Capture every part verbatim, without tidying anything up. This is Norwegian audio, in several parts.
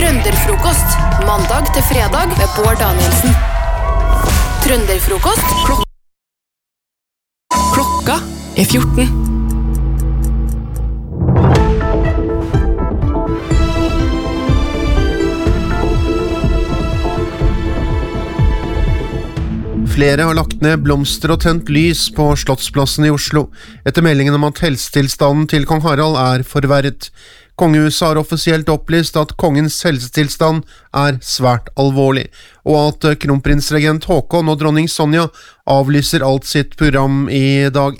Trønderfrokost, mandag til fredag med Bård Danielsen. Trønderfrokost klok- Klokka er fjorten. Flere har lagt ned blomster og tent lys på Slottsplassen i Oslo, etter meldingen om at helsetilstanden til kong Harald er forverret. Kongehuset har offisielt opplyst at kongens helsetilstand er svært alvorlig, og at kronprinsregent Håkon og dronning Sonja avlyser alt sitt program i dag.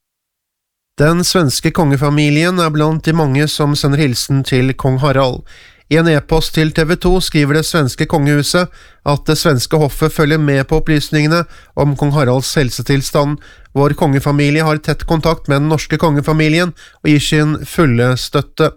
Den svenske kongefamilien er blant de mange som sender hilsen til kong Harald. I en e-post til T V to skriver det svenske kongehuset at det svenske hoffet følger med på opplysningene om kong Haralds helsetilstand. Vår kongefamilie har tett kontakt med den norske kongefamilien og gir sin fulle støtte.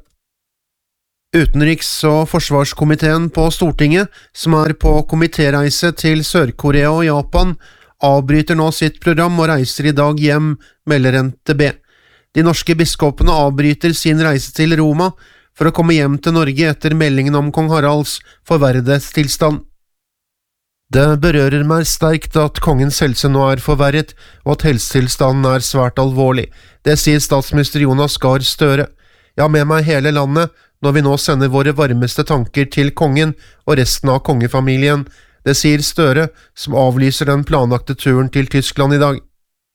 Utenriks- og forsvarskomiteen på Stortinget, som er på komitéreise til Sør-Korea og Japan, avbryter nå sitt program og reiser i dag hjem, melder N T B. De norske biskopene avbryter sin reise til Roma for å komme hjem til Norge etter meldingen om kong Haralds forverrede tilstand. Det berører meg sterkt at kongens helse nå er forverret, og at helsetilstanden er svært alvorlig. Det sier statsminister Jonas Gahr Støre. Jeg har med meg hele landet når vi nå sender våre varmeste tanker til kongen og resten av kongefamilien. Det sier Støre, som avlyser den planlagte turen til Tyskland i dag.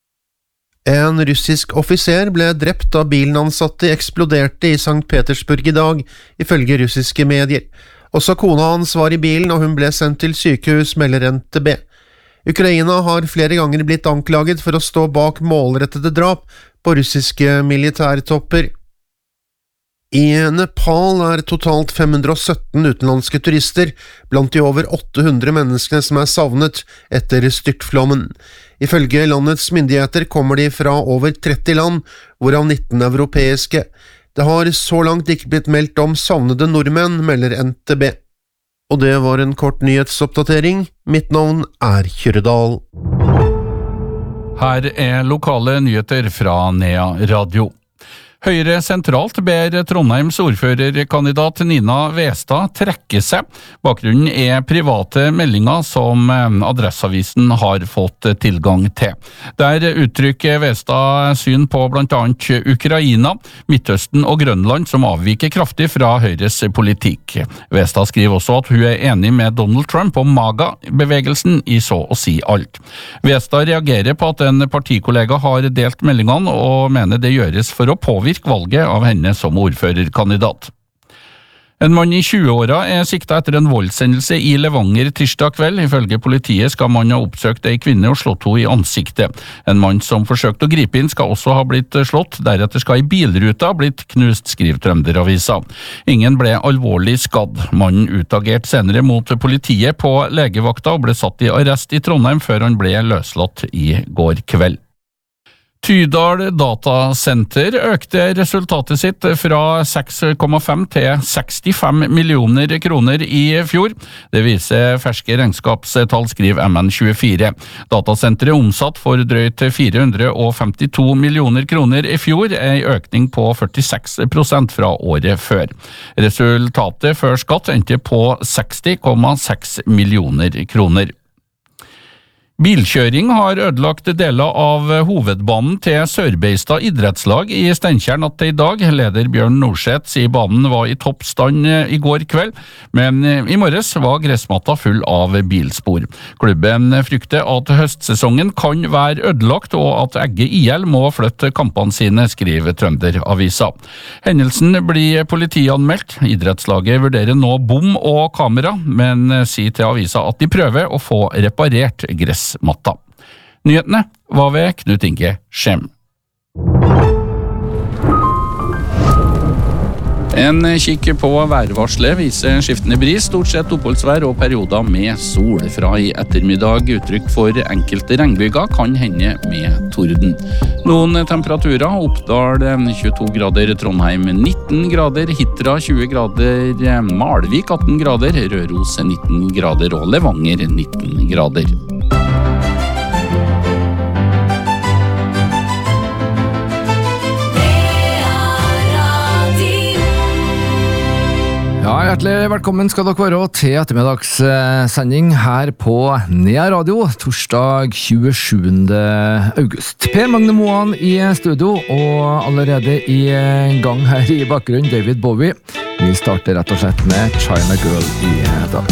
En russisk offiser ble drept da bilen ansatte eksploderte i Sankt Petersburg i dag, ifølge russiske medier. Også kona hans var i bilen, og hun ble sendt til sykehus, melder N T B. Ukraina har flere ganger blitt anklaget for å stå bak målrettede drap på russiske militærtopper. I Nepal er totalt fem hundre og sytten utenlandske turister blant de over åtte hundre menneskene som er savnet etter styrtflommen. Ifølge landets myndigheter kommer de fra over tretti land, hvorav nitten europeiske. Det har så langt ikke blitt meldt om savnede nordmenn, melder N T B. Og det var en kort nyhetsoppdatering. Mitt navn er Kjøredal. Her er lokale nyheter fra Nea Radio. Høyre sentralt ber Trondheims ordførerkandidat Nina Westad trekke seg. Bakgrunnen er private meldinger som Adresseavisen har fått tilgang til. Der uttrykker Westad syn på blant annet Ukraina, Midtøsten og Grønland som avviker kraftig fra Høyres politikk. Westad skriver også at hun er enig med Donald Trump om MAGA-bevegelsen i så å si alt. Westad reagerer på at en partikollega har delt meldingene og mener det gjøres for å påvirke valget av henne som ordførerkandidat. En mann i tjueåra er siktet etter en voldshendelse i Levanger tirsdag kveld. Ifølge politiet skal man ha oppsøkt ei kvinne og slått henne i ansiktet. En mann som forsøkte å gripe inn skal også ha blitt slått, deretter skal ei bilruta ha blitt knust, skriver Trønderavisa. Ingen ble alvorlig skadd. Mannen utagerte senere mot politiet på legevakta og ble satt i arrest i Trondheim før han ble løslatt i går kveld. Tydal Datasenter økte resultatet sitt fra seks komma fem til sekstifem millioner kroner i fjor. Det viser ferske regnskapstall, skriver M N tjuefire. Datasenteret omsatt for drøyt fire hundre og femtito millioner kroner i fjor, en økning på førtiseks prosent fra året før. Resultatet før skatt endte på seksti komma seks millioner kroner. Bilkjøring har ødelagt deler av hovedbanen til Sørbeistad idrettslag i Steinkjer natt til i dag. Leder Bjørn Norseth sier banen var i toppstand i går kveld, men i morges var gressmatta full av bilspor. Klubben frykter at høstsesongen kan være ødelagt og at Egge I L må flytte kampene sine, skriver Trønderavisa. Hendelsen blir politianmeldt. Idrettslaget vurderer nå bom og kamera, men sier til avisa at de prøver å få reparert gress. Matta. Nyhetene var ved Knut Inge Skjem. En kikk på værvarselet viser skiftende bris, stort sett oppholdsvær og perioder med sol. Fra i ettermiddag uttrykk for enkelte regnbyger kan hende med torden. Noen temperaturer: Oppdal tjueto grader, Trondheim nitten grader, Hitra tjue grader, Malvik atten grader, Røros nitten grader og Levanger nitten grader. Ja, hjertelig velkommen skal dere være til ettermiddagssending her på Nea Radio, torsdag tjuesjuende august. Per Magne Moan i studio, og allerede i gang her i bakgrunnen, David Bowie. Vi starter rett og slett med China Girl i dag.